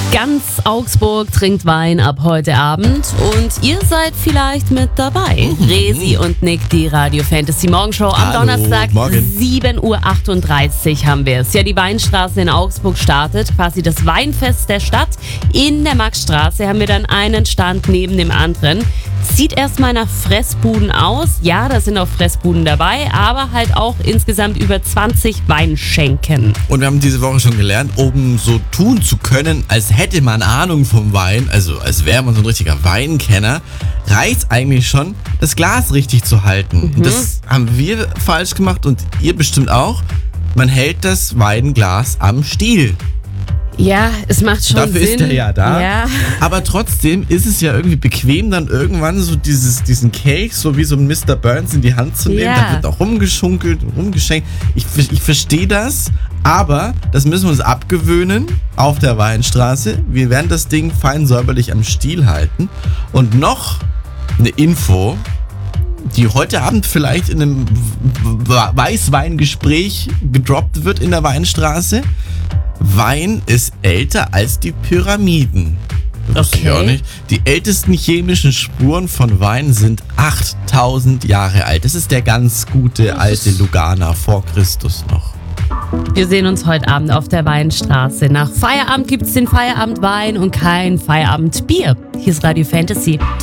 Ganz Augsburg trinkt Wein ab heute Abend und ihr seid vielleicht mit dabei. Resi und Nick, die Radio Fantasy Morgenshow am Hallo, Donnerstag, morgen. 7.38 Uhr haben wir es. Ja, die Weinstraße in Augsburg startet, quasi das Weinfest der Stadt. In der Maxstraße haben wir dann einen Stand neben dem anderen. Sieht erstmal nach Fressbuden aus. Ja, da sind auch Fressbuden dabei, aber halt auch insgesamt über 20 Weinschenken. Und wir haben diese Woche schon gelernt, um so tun zu können, als hätte man Ahnung vom Wein, also als wäre man so ein richtiger Weinkenner, reicht eigentlich schon, das Glas richtig zu halten. Das haben wir falsch gemacht und ihr bestimmt auch. Man hält das Weinglas am Stiel. Ja, es macht schon Dafür Sinn. ist er ja da. Ja. Aber trotzdem ist es ja irgendwie bequem, dann irgendwann so diesen Kelch, so wie so ein Mr. Burns in die Hand zu nehmen. Ja. Da wird auch rumgeschunkelt, rumgeschenkt. Ich verstehe das, aber das müssen wir uns abgewöhnen auf der Weinstraße. Wir werden das Ding fein säuberlich am Stiel halten. Und noch eine Info, die heute Abend vielleicht in einem Weißweingespräch gedroppt wird in der Weinstraße. Wein ist älter als die Pyramiden. Das wusste ich auch nicht. Die ältesten chemischen Spuren von Wein sind 8000 Jahre alt. Das ist der ganz gute alte Lugana vor Christus noch. Wir sehen uns heute Abend auf der Weinstraße. Nach Feierabend gibt's den Feierabendwein und kein Feierabendbier. Hier ist Radio Fantasy.